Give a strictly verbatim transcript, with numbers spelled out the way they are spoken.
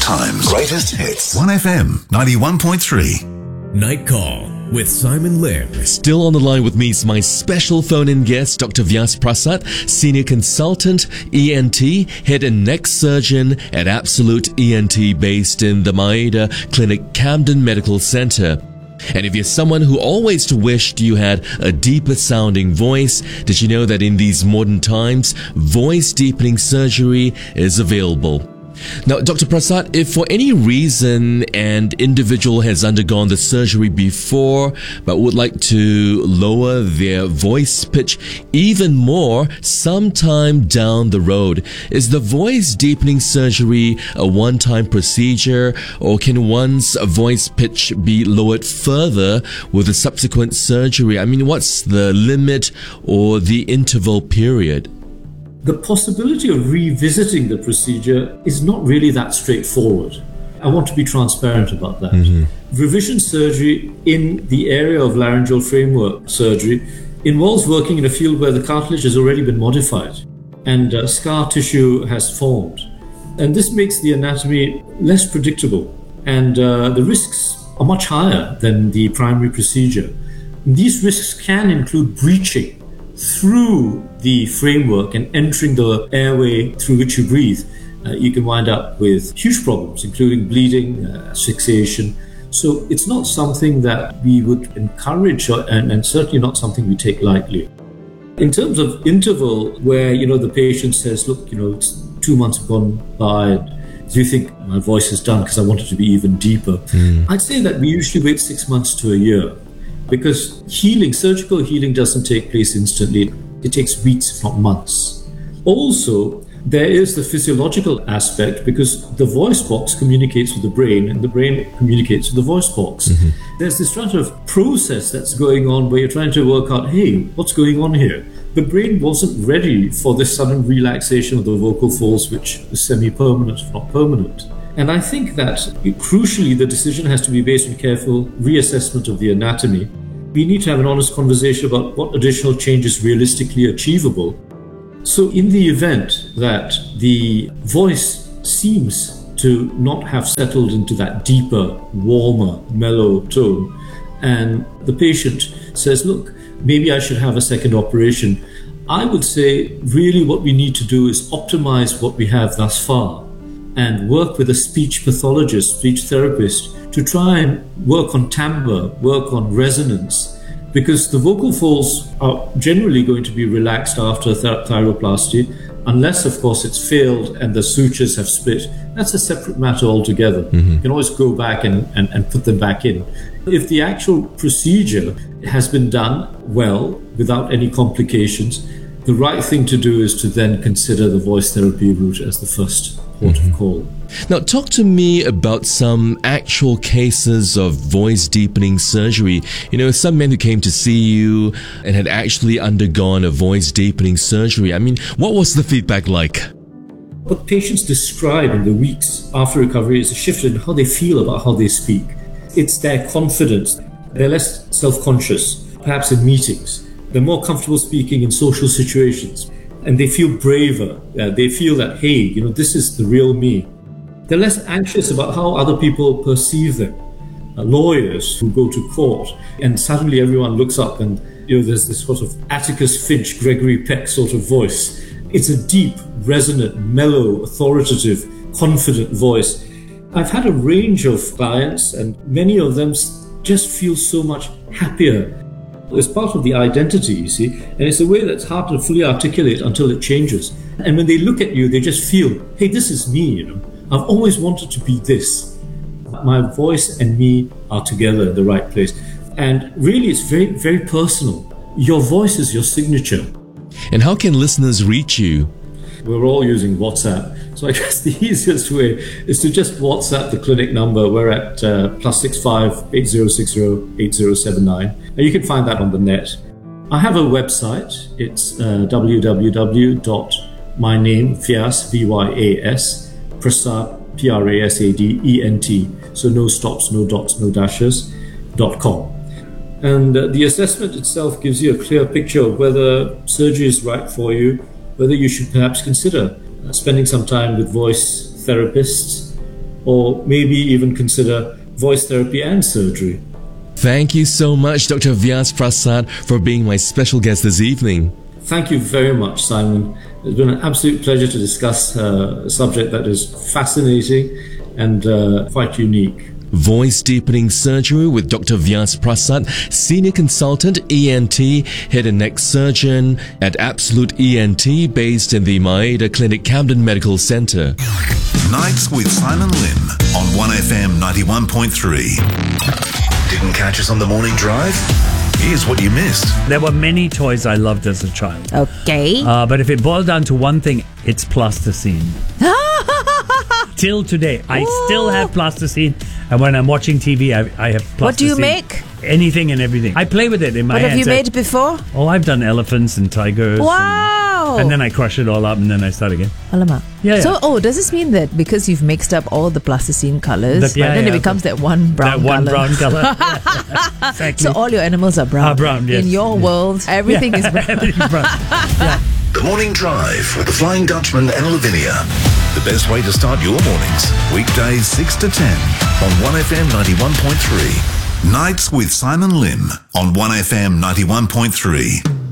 times. Greatest hits. one F M ninety-one point three. Night Call with Simon Lim. Still on the line with me is my special phone-in guest, Doctor Vyas Prasad, Senior Consultant, E N T, Head and Neck Surgeon at Absolute E N T based in the Maeda Clinic, Camden Medical Center. And if you're someone who always wished you had a deeper sounding voice, did you know that in these modern times, voice deepening surgery is available? Now, Doctor Prasad, if for any reason an individual has undergone the surgery before but would like to lower their voice pitch even more sometime down the road, is the voice deepening surgery a one-time procedure, or can one's voice pitch be lowered further with a subsequent surgery? I mean, what's the limit or the interval period? The possibility of revisiting the procedure is not really that straightforward. I want to be transparent about that. Mm-hmm. Revision surgery in the area of laryngeal framework surgery involves working in a field where the cartilage has already been modified and uh, scar tissue has formed. And this makes the anatomy less predictable, and uh, the risks are much higher than the primary procedure. These risks can include breaching through the framework and entering the airway through which you breathe. Uh, you can wind up with huge problems, including bleeding, uh, asphyxiation. So it's not something that we would encourage, or, and, and certainly not something we take lightly. In terms of interval, where you know the patient says, look, you know, it's two months have gone by, and do you think my voice is done because I want it to be even deeper? Mm. I'd say that we usually wait six months to a year, because healing, surgical healing doesn't take place instantly. It takes weeks, if not months. Also, there is the physiological aspect, because the voice box communicates with the brain and the brain communicates with the voice box. Mm-hmm. There's this sort of process that's going on where you're trying to work out, hey, what's going on here? The brain wasn't ready for this sudden relaxation of the vocal folds, which is semi-permanent, if not permanent. And I think that, crucially, the decision has to be based on careful reassessment of the anatomy. We need to have an honest conversation about what additional change is realistically achievable. So in the event that the voice seems to not have settled into that deeper, warmer, mellow tone, and the patient says, look, maybe I should have a second operation, I would say really what we need to do is optimize what we have thus far and work with a speech pathologist, speech therapist, to try and work on timbre, work on resonance, because the vocal folds are generally going to be relaxed after th- thyroplasty, unless, of course, it's failed and the sutures have split. That's a separate matter altogether. Mm-hmm. You can always go back and, and, and put them back in. If the actual procedure has been done well, without any complications, the right thing to do is to then consider the voice therapy route as the first port mm-hmm. of call. Now, talk to me about some actual cases of voice deepening surgery. You know, some men who came to see you and had actually undergone a voice deepening surgery. I mean, what was the feedback like? What patients describe in the weeks after recovery is a shift in how they feel about how they speak. It's their confidence. They're less self-conscious, perhaps in meetings. They're more comfortable speaking in social situations, and they feel braver. Uh, they feel that, hey, you know, this is the real me. They're less anxious about how other people perceive them. Uh, lawyers who go to court, and suddenly everyone looks up and, you know, there's this sort of Atticus Finch, Gregory Peck sort of voice. It's a deep, resonant, mellow, authoritative, confident voice. I've had a range of clients, and many of them just feel so much happier. It's part of the identity, you see, and it's a way that's hard to fully articulate until it changes. And when they look at you, they just feel, hey, this is me, you know. I've always wanted to be this. My voice and me are together in the right place. And really, it's very, very personal. Your voice is your signature. And how can listeners reach you? We're all using WhatsApp. So I guess the easiest way is to just WhatsApp the clinic number. We're at uh, plus six five eight zero six zero eight zero seven nine. And you can find that on the net. I have a website. It's uh, w w w dot my name, Vyas, V Y A S, Prasad, P R A S A D E N T. So no stops, no dots, no dashes, dot com. And uh, the assessment itself gives you a clear picture of whether surgery is right for you, whether you should perhaps consider uh, spending some time with voice therapists, or maybe even consider voice therapy and surgery. Thank you so much, Doctor Vyas Prasad, for being my special guest this evening. Thank you very much, Simon. It's been an absolute pleasure to discuss uh, a subject that is fascinating and uh, quite unique. Voice deepening surgery with Doctor Vyas Prasad, Senior Consultant E N T, Head and Neck Surgeon at Absolute E N T, based in the Maeda Clinic, Camden Medical Centre. Nights with Simon Lim on one F M ninety-one point three. Didn't catch us on the morning drive? Here's what you missed. There were many toys I loved as a child. Okay. Uh, but if it boiled down to one thing, it's plasticine. Till today, I Ooh. still have plasticine. And when I'm watching T V, I, I have plasticine. What do you make? Anything and everything. I play with it in my What hands. have you made before? Oh, I've done elephants and tigers. Wow. And, and then I crush it all up and then I start again. Alamak. Yeah, yeah. So, oh, does this mean that because you've mixed up all the plasticine colours, The- yeah, then yeah, it becomes that one brown that one colour? brown color. Yeah, exactly. So all your animals are brown. Are brown, yes. In your world, everything is brown. Everything's brown. Yeah. The Morning Drive with the Flying Dutchman and Lavinia. The best way to start your mornings. Weekdays six to ten on one F M ninety-one point three. Nights with Simon Lim on one F M ninety-one point three.